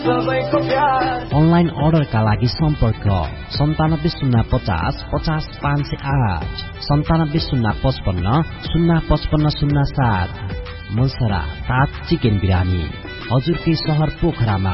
Online अर्डरका लागि सम्पर्क 9705050508 970555055507। मुलसरा ताज चिकन बिरामी हजुरकै शहर पोखरामा